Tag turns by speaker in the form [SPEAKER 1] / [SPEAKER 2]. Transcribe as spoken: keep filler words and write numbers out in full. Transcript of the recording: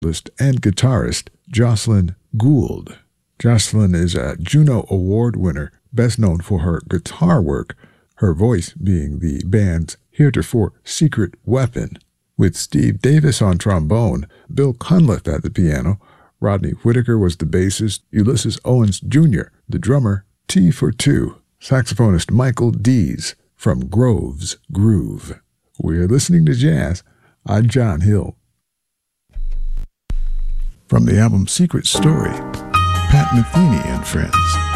[SPEAKER 1] and guitarist Jocelyn Gould. Jocelyn is a Juno Award winner, best known for her guitar work, her voice being the band's heretofore secret weapon. With Steve Davis on trombone, Bill Cunliffe at the piano, Rodney Whitaker was the bassist, Ulysses Owens Junior the drummer, T for Two, saxophonist Michael Dees from Grove's Groove. We're listening to jazz. I'm John Hill. From the album Secret Story, Pat Metheny and Friends.